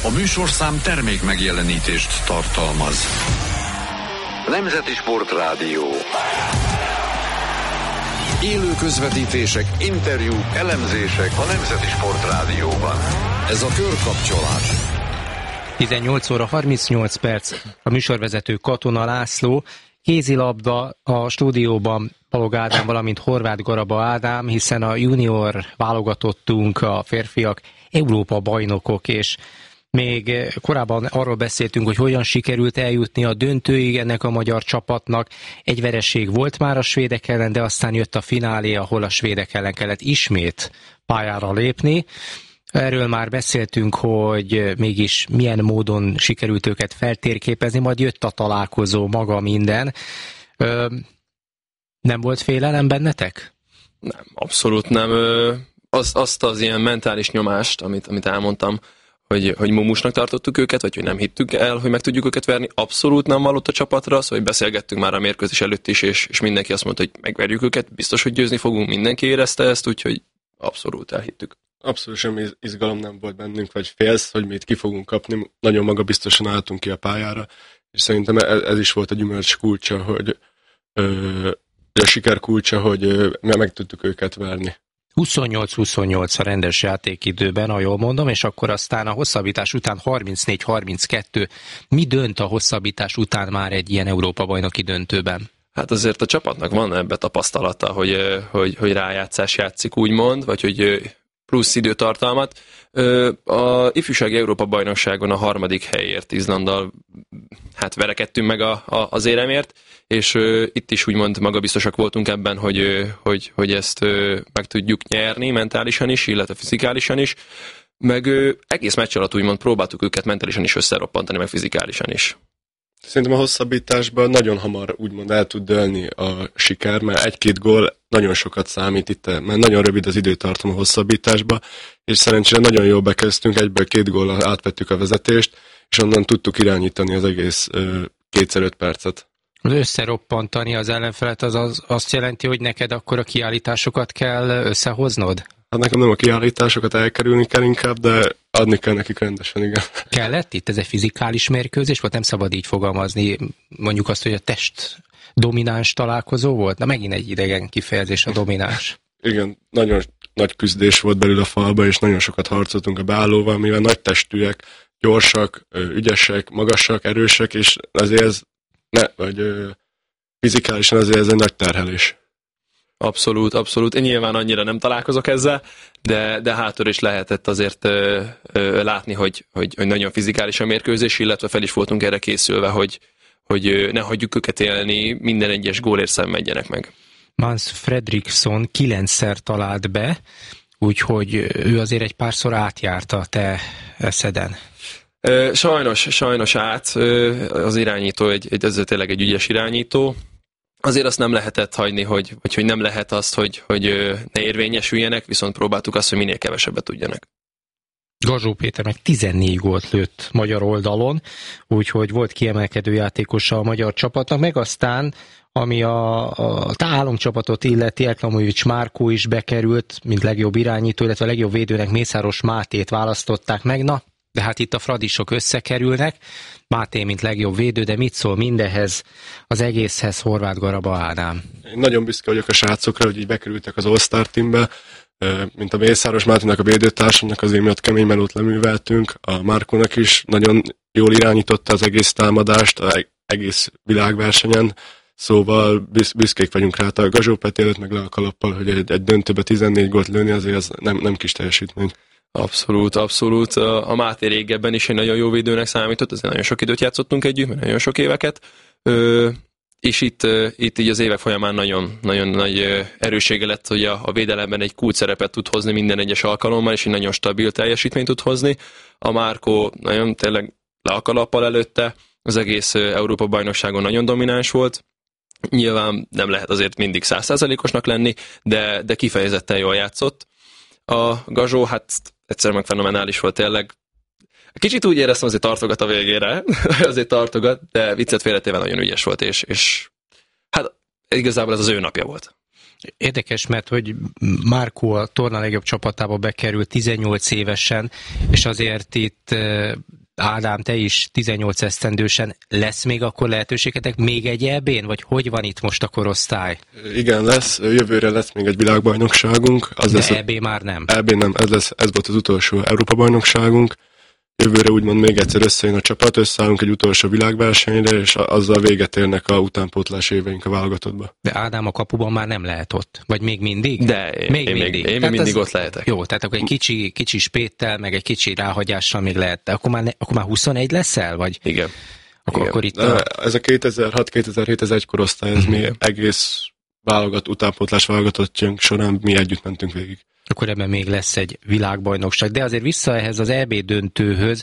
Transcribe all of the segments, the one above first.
A műsorszám termék megjelenítést tartalmaz. Nemzeti Sportrádió. Élő közvetítések, interjúk, elemzések a Nemzeti Sportrádióban. Ez a Körkapcsolás. 18 óra 38 perc. A műsorvezető Katona László, kézilabda a stúdióban Balog Ádám, valamint Horváth Garaba Ádám, hiszen a junior válogatottunk, a férfiak Európa bajnokok, és még korábban arról beszéltünk, hogy hogyan sikerült eljutni a döntőig ennek a magyar csapatnak. Egy vereség volt már a svédek ellen, de aztán jött a finálé, ahol a svédek ellen kellett ismét pályára lépni. Erről már beszéltünk, hogy mégis milyen módon sikerült őket feltérképezni, majd jött a találkozó, maga minden. Nem volt félelem bennetek? Nem, abszolút nem. Azt az ilyen mentális nyomást, amit elmondtam, hogy mumusnak tartottuk őket, vagy hogy nem hittük el, hogy meg tudjuk őket verni, abszolút nem vallott a csapatra, szóval beszélgettünk már a mérkőzés előtt is, és mindenki azt mondta, hogy megverjük őket, biztos, hogy győzni fogunk, mindenki érezte ezt, úgyhogy abszolút elhittük. Abszolút semmi izgalom nem volt bennünk, vagy félsz, hogy mi itt ki fogunk kapni. Nagyon magabiztosan álltunk ki a pályára, és szerintem ez is volt a gyümölcs kulcsa, hogy a siker kulcsa, hogy meg tudtuk őket verni. 28-28 a rendes játékidőben, ha jól mondom, és akkor aztán a hosszabbítás után 34-32. Mi dönt a hosszabbítás után már egy ilyen Európa-bajnoki döntőben? Hát azért a csapatnak van ebbe tapasztalata, hogy rájátszás játszik, úgymond, vagy hogy plusz időtartalmat. A ifjúsági Európa-bajnokságon a 3. helyért Izlanddal verekedtünk meg az éremért, és itt is úgymond magabiztosak voltunk ebben, hogy ezt meg tudjuk nyerni mentálisan is, illetve fizikálisan is, meg egész meccs alatt úgymond próbáltuk őket mentálisan is összeroppantani, meg fizikálisan is. Szerintem a hosszabbításban nagyon hamar úgymond el tud dőlni a siker, mert 1-2 gól nagyon sokat számít itt, mert nagyon rövid az időtartam a hosszabbításba, és szerencsére nagyon jól bekezdtünk, 1-2 góllal átvettük a vezetést, és onnan tudtuk irányítani az egész 2x5 percet. Az összeroppantani az ellenfelet az azt jelenti, hogy neked akkor a kiállításokat kell összehoznod? Hát nekem nem a kiállításokat elkerülni kell inkább, de adni kell nekik rendesen, igen. Kellett itt? Ez egy fizikális mérkőzés volt? Nem szabad így fogalmazni, mondjuk azt, hogy a test domináns találkozó volt? Na megint egy idegen kifejezés a domináns. Igen, nagyon nagy küzdés volt belül a falba, és nagyon sokat harcoltunk a beállóval, mivel nagy testűek, gyorsak, ügyesek, magasak, erősek, és azért fizikálisan azért ez egy nagy terhelés. Abszolút. Én nyilván annyira nem találkozok ezzel, de hátul is lehetett azért látni, hogy nagyon fizikális a mérkőzés, illetve fel is voltunk erre készülve, hogy ne hagyjuk őket élni, minden egyes gólért szenvedjenek meg. Mans Fredriksson 9-szer talált be, úgyhogy ő azért egy párszor átjárt a te eszeden. Sajnos át. Az irányító ez tényleg egy ügyes irányító. Azért azt nem lehetett hagyni, hogy nem lehet azt, hogy ne érvényesüljenek, viszont próbáltuk azt, hogy minél kevesebbet tudjanak. Gazsó Péter meg 14 gólt lőtt magyar oldalon, úgyhogy volt kiemelkedő játékosa a magyar csapatnak, meg aztán, ami a álomcsapatot illeti, Eklamovics Márkó is bekerült, mint legjobb irányító, illetve legjobb védőnek Mészáros Mátét választották meg, de hát itt a fradisok összekerülnek, Máté, mint legjobb védő, de mit szól mindehhez, az egészhez Horváth Garaba Ádám? Én nagyon büszke vagyok a srácokra, hogy így bekerültek az All-Star teambe, mint a Mészáros Máténak, a védőtársamnak, azért miatt kemény melót leműveltünk, a Márkónak is nagyon jól irányította az egész támadást, az egész világversenyen, szóval büszkék vagyunk rá, a Gazsó Peti előtt meg le a kalappal, hogy egy döntőbe 14 gólt lőni, azért az nem kis teljesítmény. Abszolút. A Máté régebben is egy nagyon jó védőnek számított, azért nagyon sok időt játszottunk együtt, mert nagyon sok éveket, és itt így az évek folyamán nagyon, nagyon nagy erőssége lett, hogy a védelemben egy kulcs szerepet tud hozni minden egyes alkalommal, és egy nagyon stabil teljesítményt tud hozni. A Márkó nagyon tényleg le a kalappal előtte, az egész Európa-bajnokságon nagyon domináns volt. Nyilván nem lehet azért mindig 100%-osnak lenni, de kifejezetten jól játszott. A Gazsó, hát egyszerűen meg fenomenális volt tényleg. Kicsit úgy éreztem, azért tartogat a végére, azért tartogat, de viccet félretéve nagyon ügyes volt, és hát igazából ez az ő napja volt. Érdekes, mert hogy Márkó a torna legjobb csapatába bekerült 18 évesen, és azért itt Ádám, te is 18 esztendősen, lesz még akkor lehetőségetek még egy EB-n, vagy hogy van itt most a korosztály? Igen, lesz, jövőre lesz még egy világbajnokságunk. De EB már nem? EB nem, ez volt az utolsó Európa-bajnokságunk. Jövőre úgymond még egyszer összejön a csapat, összeállunk egy utolsó világversenyre, és azzal véget érnek a utánpótlás éveink a válogatottba. De Ádám a kapuban már nem lehet ott? Vagy még mindig? De én még mindig ott lehetek. Jó, tehát akkor egy kicsi spéttel, meg egy kicsi ráhagyással még lehet. De akkor már 21 leszel? Vagy? Igen. Akkor itt ez a 2006-2007, ez egy korosztály, ez mi egész utánpótlás válogatottjunk során mi együtt mentünk végig. Akkor ebben még lesz egy világbajnokság. De azért vissza ehhez az EB döntőhöz,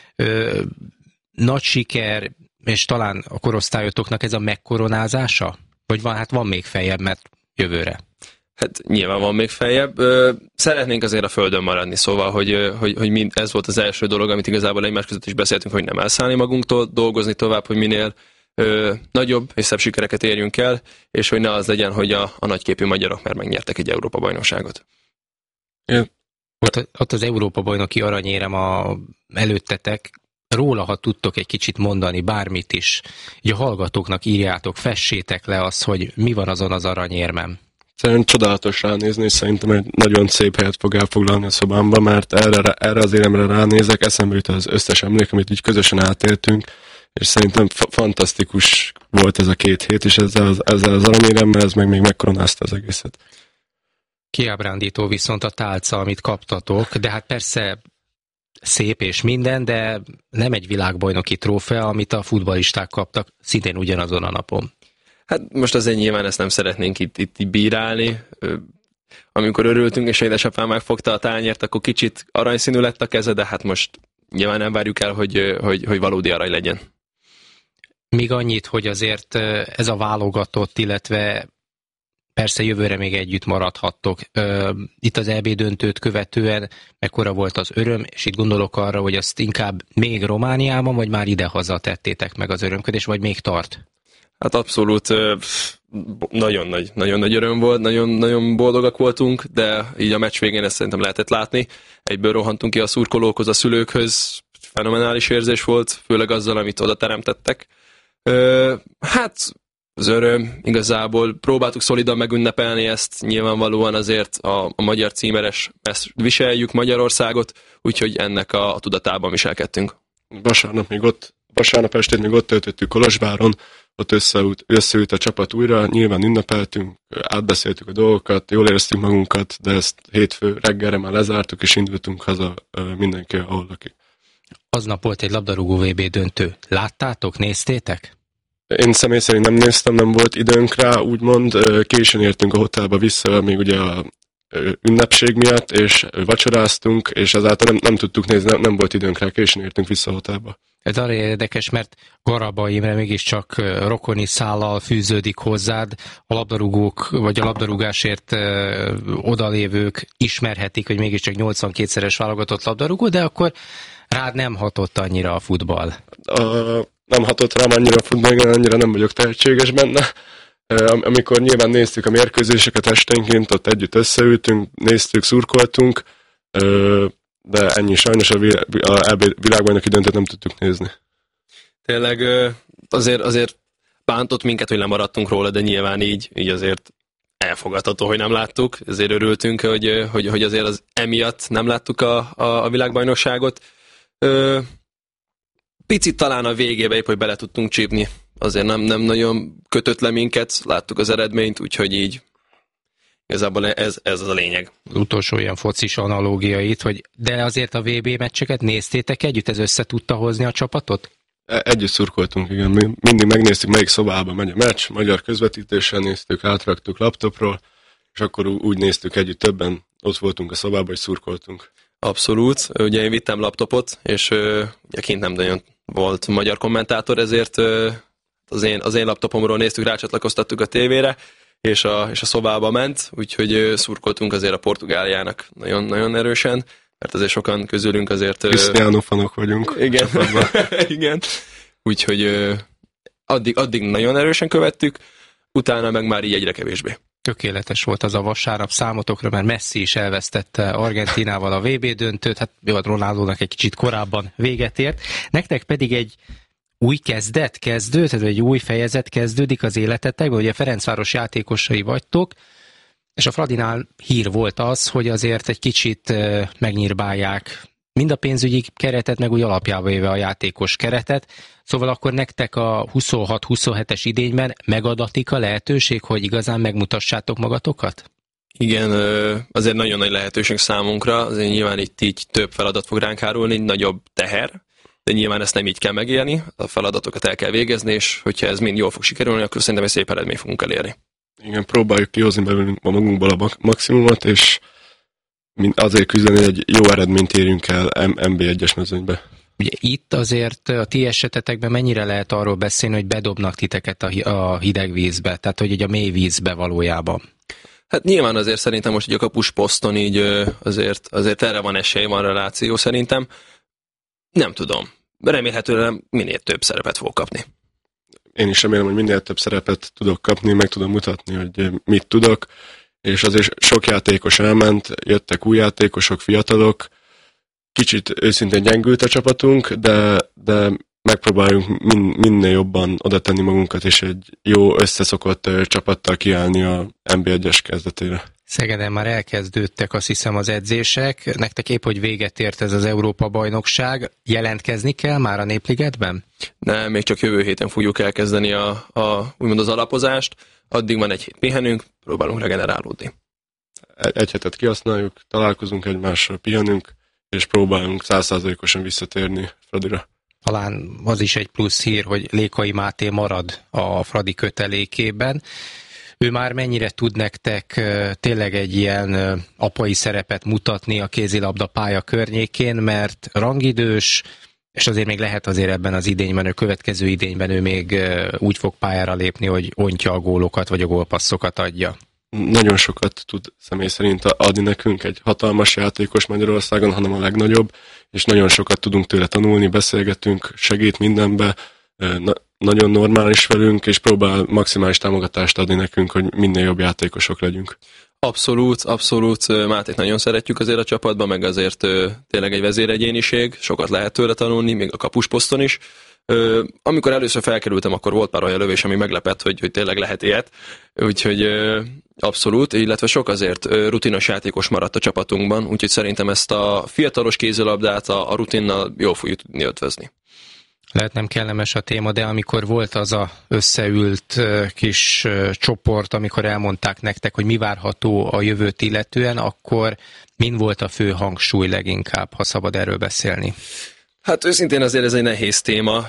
nagy siker, és talán a korosztályotoknak ez a megkoronázása? Vagy van még feljebb, mert jövőre? Hát nyilván van még feljebb. Szeretnénk azért a földön maradni, szóval, hogy ez volt az első dolog, amit igazából egymás között is beszéltünk, hogy nem elszállni magunktól, dolgozni tovább, hogy minél nagyobb és szebb sikereket érjünk el, és hogy ne az legyen, hogy a nagyképű magyarok már megnyertek egy Európa-bajnokságot. Ott az Európa-bajnoki aranyérem előttetek. Róla, ha tudtok egy kicsit mondani, bármit is, így a hallgatóknak írjátok, fessétek le azt, hogy mi van azon az aranyérmem. Szerintem csodálatos ránézni, és szerintem egy nagyon szép helyet fog elfoglalni a szobámba, mert erre az éremre ránézek, eszembe jut az összes emlék, amit így közösen átéltünk, és szerintem fantasztikus volt ez a 2 hét, és ezzel az aranyéremmel ez még megkoronázta az egészet. Kiábrándító viszont a tálca, amit kaptatok, de hát persze szép és minden, de nem egy világbajnoki trófea, amit a futballisták kaptak szintén ugyanazon a napon. Hát most azért nyilván ezt nem szeretnénk itt bírálni. Amikor örültünk, és édesapám megfogta a tányért, akkor kicsit aranyszínű lett a keze, de hát most nyilván nem várjuk el, hogy valódi arany legyen. Még annyit, hogy azért ez a válogatott, illetve persze jövőre még együtt maradhattok. Itt az EB döntőt követően mekkora volt az öröm, és itt gondolok arra, hogy azt inkább még Romániában, vagy már idehaza tettétek meg az örömködés, vagy még tart? Hát abszolút nagyon nagy öröm volt, nagyon boldogak voltunk, de így a meccs végén ezt szerintem lehetett látni. Egyből rohantunk ki a szurkolókhoz, a szülőkhöz, fenomenális érzés volt, főleg azzal, amit oda teremtettek. Hát az öröm, igazából próbáltuk szolidan megünnepelni ezt, nyilvánvalóan azért a magyar címeres, ezt viseljük Magyarországot, úgyhogy ennek a tudatában viselkedtünk. Vasárnap estét még ott töltöttük Kolozsváron, ott összeült a csapat újra, nyilván ünnepeltünk, átbeszéltük a dolgokat, jól éreztük magunkat, de ezt hétfő reggelre már lezártuk, és indultunk haza mindenki, ahol lakik. Aznap volt egy labdarúgó VB döntő. Láttátok, néztétek? Én személy szerint nem néztem, nem volt időnk rá, úgymond későn értünk a hotelba vissza, még ugye a ünnepség miatt, és vacsoráztunk, és ezáltal nem tudtuk nézni, nem volt időnk rá, későn értünk vissza a hotelba. Ez arra érdekes, mert Garaba Imre mégiscsak rokoni szállal fűződik hozzád, a labdarúgók, vagy a labdarúgásért odalévők ismerhetik, hogy mégiscsak 82-szeres válogatott labdarúgó, de akkor rád nem hatott annyira a futball. Nem hatott rám annyira a futball, annyira nem vagyok tehetséges benne. Amikor nyilván néztük a mérkőzéseket esténként, ott együtt összeültünk, néztük, szurkoltunk, de ennyi, sajnos a világbajnoki döntőt nem tudtuk nézni. Tényleg azért bántott minket, hogy lemaradtunk róla, de nyilván így azért elfogadható, hogy nem láttuk. Ezért örültünk, hogy azért az emiatt nem láttuk a világbajnokságot. Picit talán a végébe épp, hogy bele tudtunk csípni. Azért nem nagyon kötött le minket, láttuk az eredményt, úgyhogy így igazából ez az a lényeg. Az utolsó ilyen focis analógiait, de azért a VB meccseket néztétek együtt? Ez össze tudta hozni a csapatot? Együtt szurkoltunk, igen. Mi mindig megnéztük, melyik szobában megy a meccs, magyar közvetítéssel néztük, átraktuk laptopról, és akkor úgy néztük együtt, többen ott voltunk a szobában, és szurkoltunk. Abszolút. Ugye én vittem laptopot, és ugye kint nem nagyon volt magyar kommentátor, ezért az én laptopomról néztük, rácsatlakoztattuk a tévére, és a szobába ment, úgyhogy szurkoltunk azért a Portugáliának nagyon erősen, mert azért sokan közülünk azért... Cristiano fanok vagyunk. Igen, igen. Úgyhogy addig nagyon erősen követtük, utána meg már így egyre kevésbé. Tökéletes volt az a vasárnap számotokra, mert Messi is elvesztette Argentínával a VB döntőt, hát jó, a Ronaldónak egy kicsit korábban véget ért. Nektek pedig egy új kezdődött, egy új fejezet kezdődik az életetekben, ugye Ferencváros játékosai vagytok, és a Fradinál hír volt az, hogy azért egy kicsit megnyírbálják mind a pénzügyi keretet, meg úgy alapjába véve a játékos keretet. Szóval akkor nektek a 26-27-es idényben megadatik a lehetőség, hogy igazán megmutassátok magatokat? Igen, azért nagyon nagy lehetőség számunkra, azért nyilván itt így több feladat fog ránk hárulni, nagyobb teher, de nyilván ezt nem így kell megélni, a feladatokat el kell végezni, és hogyha ez mind jól fog sikerülni, akkor szerintem egy szép eredményt fogunk elérni. Igen, próbáljuk kihozni belőlünk magunkból a maximumot, és azért küzdeni, hogy egy jó eredményt érjünk el NB1-es mezőnybe. Ugye itt azért a ti esetetekben mennyire lehet arról beszélni, hogy bedobnak titeket a hideg vízbe, tehát hogy a mély vízbe valójában? Hát nyilván azért szerintem most, hogy a kapus poszton így azért erre van esély, van reláció szerintem. Nem tudom. Remélhetően minél több szerepet fogok kapni. Én is remélem, hogy minél több szerepet tudok kapni, meg tudom mutatni, hogy mit tudok, és azért sok játékos elment, jöttek új játékosok, fiatalok, kicsit őszintén gyengült a csapatunk, de megpróbáljunk minél jobban oda tenni magunkat, és egy jó összeszokott csapattal kiállni a NB1-es kezdetére. Szegeden már elkezdődtek, azt hiszem, az edzések. Nektek épp, hogy véget ért ez az Európa-bajnokság. Jelentkezni kell már a Népligetben? Nem, még csak jövő héten fogjuk elkezdeni úgymond az alapozást. Addig van egy hét pihenünk, próbálunk regenerálódni. Egy hetet kihasználjuk, találkozunk egymással, pihenünk, és próbálunk 100%-osan visszatérni Fradira. Talán az is egy plusz hír, hogy Lékai Máté marad a Fradi kötelékében. Ő már mennyire tud nektek tényleg egy ilyen apai szerepet mutatni a kézilabda pálya környékén, mert rangidős, és azért még lehet azért ebben az idényben, a következő idényben ő még úgy fog pályára lépni, hogy ontja a gólokat, vagy a gólpasszokat adja. Nagyon sokat tud személy szerint adni nekünk, egy hatalmas játékos Magyarországon, hanem a legnagyobb, és nagyon sokat tudunk tőle tanulni, beszélgetünk, segít mindenbe, nagyon normális velünk, és próbál maximális támogatást adni nekünk, hogy minél jobb játékosok legyünk. Abszolút. Mátét nagyon szeretjük azért a csapatban, meg azért tényleg egy vezéregyéniség, sokat lehet tőle tanulni, még a kapusposzton is. Amikor először felkerültem, akkor volt pár olyan lövés, ami meglepett, hogy tényleg lehet ilyet. Úgyhogy abszolút, illetve sok azért rutinos játékos maradt a csapatunkban, úgyhogy szerintem ezt a fiatalos kézilabdát a rutinnal jól fogjuk tudni ötvözni. Lehet nem kellemes a téma, de amikor volt az a összeült kis csoport, amikor elmondták nektek, hogy mi várható a jövőt illetően, akkor min volt a fő hangsúly leginkább, ha szabad erről beszélni? Hát őszintén azért ez egy nehéz téma.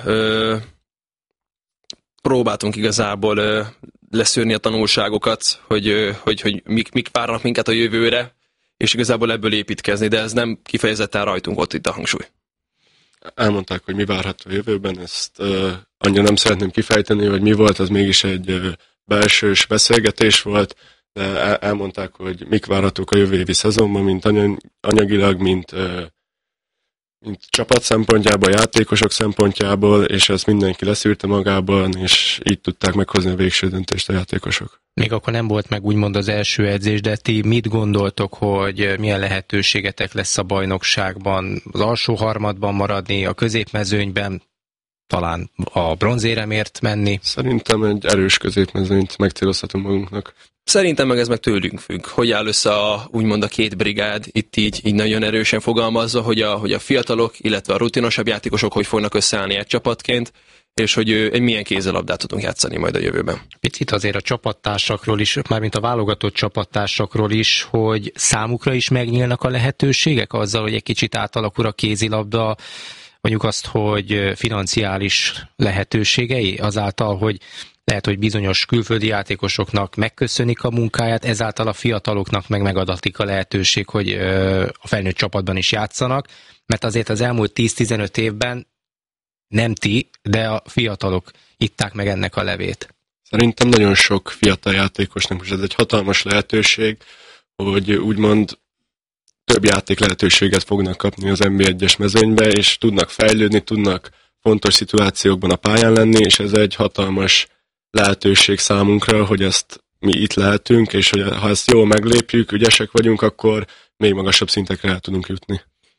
Próbáltunk igazából leszűrni a tanulságokat, hogy mik várnak minket a jövőre, és igazából ebből építkezni, de ez nem kifejezetten rajtunk ott itt a hangsúly. Elmondták, hogy mi várható a jövőben, ezt annyira nem szeretném kifejteni, hogy mi volt, az mégis egy belsős beszélgetés volt, de elmondták, hogy mik várhatók a jövő évi szezonban, mint anyagilag, mint csapat szempontjából, játékosok szempontjából, és ezt mindenki leszűrte magában, és így tudták meghozni a végső döntést a játékosok. Még akkor nem volt meg úgymond az első edzés, de ti mit gondoltok, hogy milyen lehetőségetek lesz a bajnokságban, az alsó harmadban maradni, a középmezőnyben, talán a bronzéremért menni? Szerintem egy erős középmezőnyt megcélozhatunk magunknak. Szerintem meg ez meg tőlünk függ, hogy áll össze úgymond a két brigád, itt így nagyon erősen fogalmazza, hogy a fiatalok, illetve a rutinosabb játékosok hogy fognak összeállni egy csapatként, és hogy egy milyen kézilabdát tudunk játszani majd a jövőben. Picit azért a csapattársakról is, mármint a válogatott csapattársakról is, hogy számukra is megnyílnak a lehetőségek azzal, hogy egy kicsit átalakul a kézilabda, mondjuk azt, hogy financiális lehetőségei azáltal, hogy lehet, hogy bizonyos külföldi játékosoknak megköszönik a munkáját, ezáltal a fiataloknak megadatik a lehetőség, hogy a felnőtt csapatban is játszanak, mert azért az elmúlt 10-15 évben nem ti, de a fiatalok itták meg ennek a levét. Szerintem nagyon sok fiatal játékosnak most ez egy hatalmas lehetőség, hogy úgymond több játék lehetőséget fognak kapni az NB1-es mezőnybe, és tudnak fejlődni, tudnak fontos szituációkban a pályán lenni, és ez egy hatalmas lehetőség számunkra, hogy ezt mi itt lehetünk, és hogy ha ezt jól meglépjük, ügyesek vagyunk, akkor még magasabb szintekre el tudunk jutni.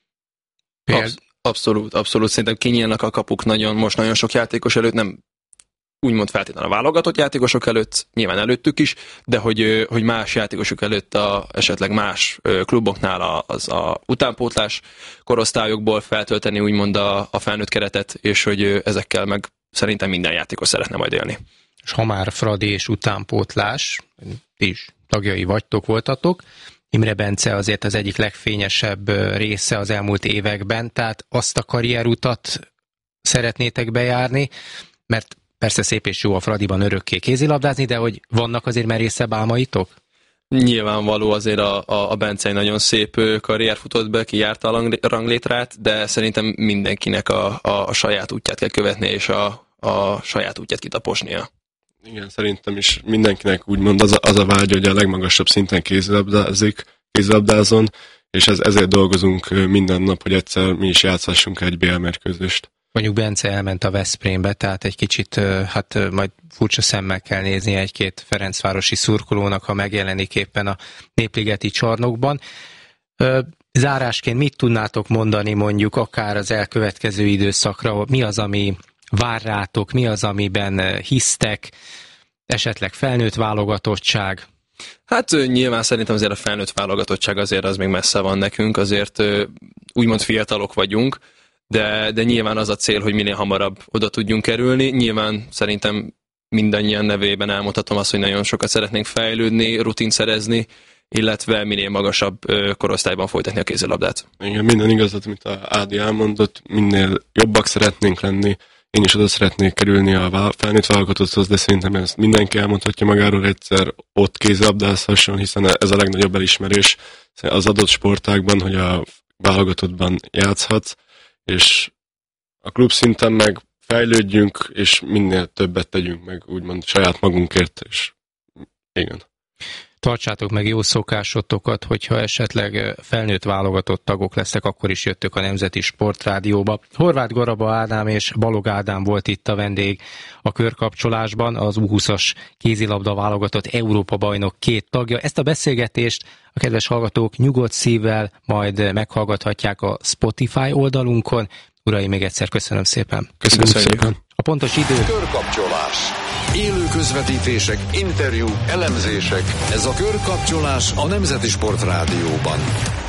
Abszolút. Szerintem kinyílnak a kapuk most nagyon sok játékos előtt, nem úgymond feltétlenül a válogatott játékosok előtt, nyilván előttük is, de hogy más játékosok előtt esetleg más kluboknál az utánpótlás korosztályokból feltölteni úgymond a felnőtt keretet, és hogy ezekkel meg szerintem minden játékos szeretne majd élni. És ha már Fradi és utánpótlás, ti is tagjai voltatok, Imre Bence azért az egyik legfényesebb része az elmúlt években, tehát azt a karrierutat szeretnétek bejárni, mert persze szép és jó a Fradiban örökké kézilabdázni, de hogy vannak azért merészebb álmaitok? Nyilvánvaló, azért a Bence egy nagyon szép karrier futott be, kijárta a ranglétrát, de szerintem mindenkinek a saját útját kell követni, és a saját útját kitaposnia. Igen, szerintem is mindenkinek úgymond az a vágy, hogy a legmagasabb szinten kézilabdázon, és ezért dolgozunk minden nap, hogy egyszer mi is játszhassunk egy BL mérkőzést. Mondjuk Bence elment a Veszprémbe, tehát egy kicsit majd furcsa szemmel kell nézni egy-két ferencvárosi szurkolónak, ha megjelenik éppen a Népligeti csarnokban. Zárásként mit tudnátok mondani mondjuk akár az elkövetkező időszakra? Mi az, ami vár rátok, mi az, amiben hisztek, esetleg felnőtt válogatottság? Hát nyilván szerintem azért a felnőtt válogatottság azért az még messze van nekünk, azért úgymond fiatalok vagyunk, de nyilván az a cél, hogy minél hamarabb oda tudjunk kerülni. Nyilván szerintem mindannyian nevében elmondhatom azt, hogy nagyon sokat szeretnénk fejlődni, rutint szerezni, illetve minél magasabb korosztályban folytatni a kézilabdát. Igen, minden igazat, amit a Ádi elmondott, minél jobbak szeretnénk lenni. Én is oda szeretnék kerülni a felnőtt válogatotthoz, de szerintem ezt mindenki elmondhatja magáról egyszer, ott kézilabdázhasson, hiszen ez a legnagyobb elismerés az adott sportágban, hogy a válogatottban játszhatsz, és a klub szinten meg fejlődjünk, és minél többet tegyünk meg, úgymond saját magunkért, és igen. Tartsátok meg jó szokásotokat, hogyha esetleg felnőtt válogatott tagok lesztek, akkor is jöttök a Nemzeti Sportrádióba. Horváth Garaba Ádám és Balog Ádám volt itt a vendég a körkapcsolásban, az U20-as kézilabda válogatott Európa-bajnok 2 tagja. Ezt a beszélgetést a kedves hallgatók nyugodt szívvel majd meghallgathatják a Spotify oldalunkon. Uraim, még egyszer köszönöm szépen. Köszönöm szépen. A pontos idő. Körkapcsolás. Élő közvetítések, interjúk, elemzések. Ez a Körkapcsolás a Nemzeti Sportrádióban.